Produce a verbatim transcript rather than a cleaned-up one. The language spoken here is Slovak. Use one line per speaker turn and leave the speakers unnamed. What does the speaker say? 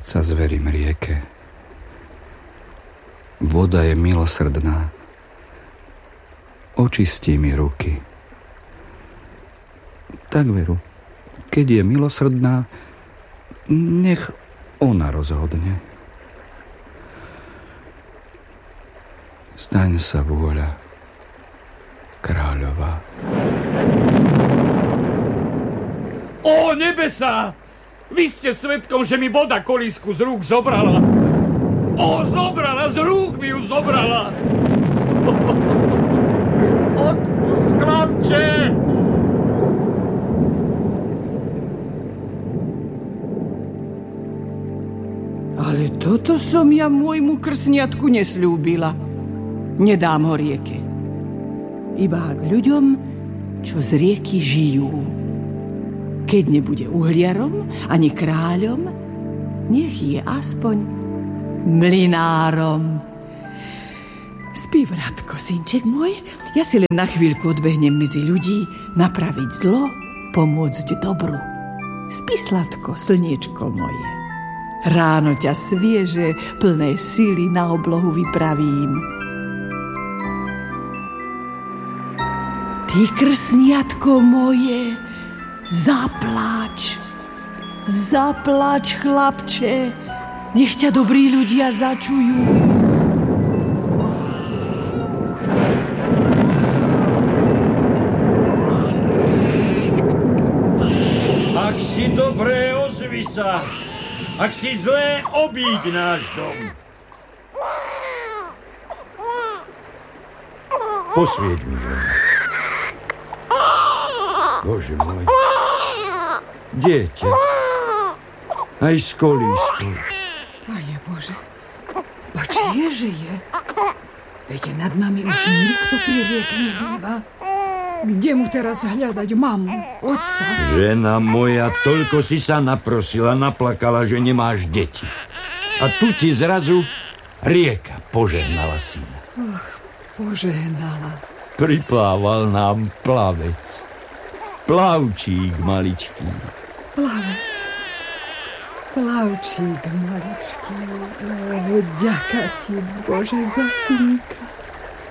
srdca zverím rieke. Voda je milosrdná, očistí mi ruky. Tak veru, keď je milosrdná, nech ona rozhodne. Staň sa vôľa kráľová.
Ó, nebesá! Vy ste svedkom, že mi voda kolísku z rúk zobrala. Ó, zobrala, z rúk mi ju zobrala. Odpust, chlapče!
Ale toto som ja môjmu krsniatku nesľúbila. Nedám ho rieke. Iba k ľuďom, čo z rieky žijú. Keď nebude uhliarom ani kráľom, nech je aspoň mlynárom. Spí, vratko, synček môj. Ja si len na chvíľku odbehnem medzi ľudí, napraviť zlo, pomôcť dobru. Spí sladko, slniečko moje. Ráno ťa svieže, plné síly na oblohu vypravím. Ty, krsniatko moje, zapláč. Zapláč, chlapče. Nech ťa dobrí ľudia začujú.
Ak si dobré, ozvi sa. Ak si zlé, obíď náš dom. Posvieť mi, žena. Bože môj. Dieťa. Aj s kolískou.
Pane Bože. A čieže je? Veď nad nami už nikto pri rieke nebýva. Kde mu teraz hľadať mamu, otca?
Žena moja, toľko si sa naprosila, naplakala, že nemáš deti. A tu ti zrazu rieka požehnala syna.
Och, požehnala.
Priplával nám plavec. Plavčík maličký.
Plavec. Plavčík maličký. Oh, ďaká ti, Bože, za synka.